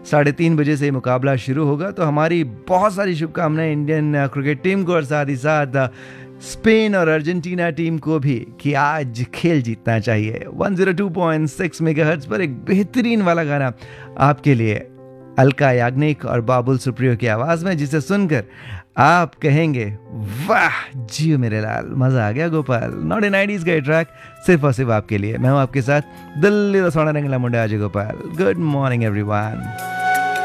3:30 बजे से मुकाबला शुरू होगा। तो हमारी बहुत सारी शुभकामनाएं इंडियन क्रिकेट टीम को और साथ ही साथ स्पेन और अर्जेंटीना टीम को भी कि आज खेल जीतना चाहिए। 102.6 मेगाहर्ट्ज पर एक बेहतरीन वाला गाना आपके लिए, अलका याग्निक और बाबुल सुप्रियो की आवाज में, जिसे सुनकर आप कहेंगे वाह जियो मेरे लाल, मजा आ गया गोपाल। नॉट ए 90s का ट्रैक सिर्फ और सिर्फ आपके लिए। मैं हूं आपके साथ दिल्ली दा सोना रंगला मुंडा Ajay Gopal. Good morning everyone.